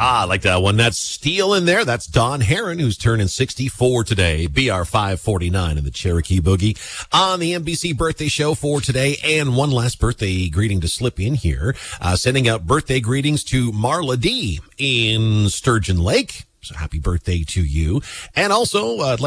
I like that one. That's Steel in there. That's Don Herron, who's turning 64 today. BR 549 in the Cherokee Boogie on the NBC birthday show for today. And one last birthday greeting to slip in here. Sending out birthday greetings to Marla D in Sturgeon Lake. So happy birthday to you. And also,